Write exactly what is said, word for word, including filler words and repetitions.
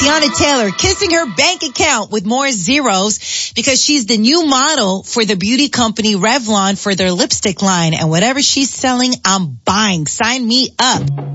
Tiana Taylor kissing her bank account with more zeros because she's the new model for the beauty company Revlon for their lipstick line. And whatever she's selling, I'm buying. Sign me up.